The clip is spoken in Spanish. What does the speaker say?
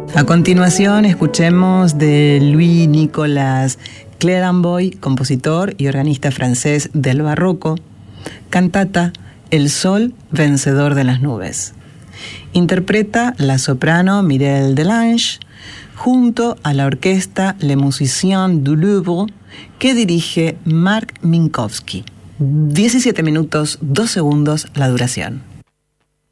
A continuación, escuchemos de Louis-Nicolas Clérambault, compositor y organista francés del barroco, cantata El sol vencedor de las nubes. Interpreta la soprano Mireille Delange junto a la orquesta Les Musiciens du Louvre que dirige Marc Minkowski. 17 minutos, 2 segundos la duración.